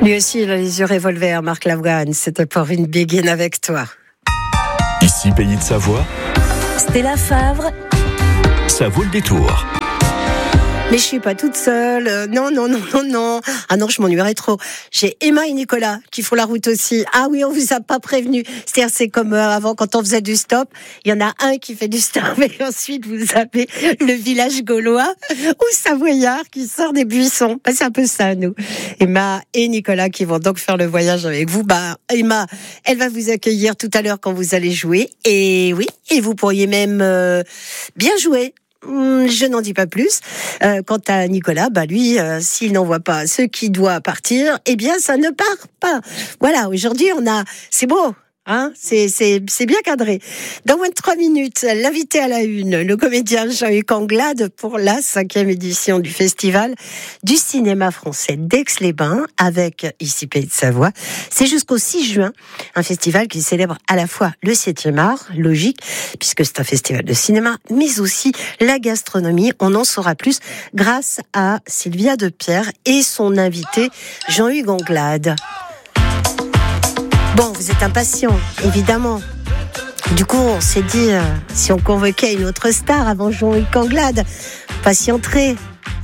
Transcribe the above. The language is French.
Lui aussi, il a les yeux revolver, Marc Lavoine. C'était pour une begin avec toi. Ici, Pays de Savoie, Stella Favre. ça vaut le détour. Mais je suis pas toute seule. Non. Ah non, je m'ennuierais trop. J'ai Emma et Nicolas qui font la route aussi. Ah oui, on vous a pas prévenu. C'est-à-dire, c'est comme avant quand on faisait du stop. Il y en a un qui fait du stop et ensuite vous avez le village gaulois ou savoyard qui sort des buissons. C'est un peu ça, nous. Emma et Nicolas qui vont donc faire le voyage avec vous. Emma, elle va vous accueillir tout à l'heure quand vous allez jouer. Et oui, et vous pourriez même bien jouer. Je n'en dis pas plus. Quant à Nicolas, lui, s'il n'envoie pas ce qui doit partir, eh bien, ça ne part pas. Voilà, aujourd'hui, c'est beau. Hein, c'est bien cadré. Dans moins de 3 minutes, l'invité à la une, le comédien Jean-Hugues Anglade pour la 5e édition du Festival du cinéma français d'Aix-les-Bains avec ici Pays de Savoie. C'est jusqu'au 6 juin, un festival qui célèbre à la fois le 7e art, logique, puisque c'est un festival de cinéma, mais aussi la gastronomie. On en saura plus grâce à Sylvia Depierre et son invité Jean-Hugues Anglade. Bon, vous êtes impatients, évidemment. Du coup, on s'est dit, si on convoquait une autre star avant Jean-Hugues Anglade, patienterez.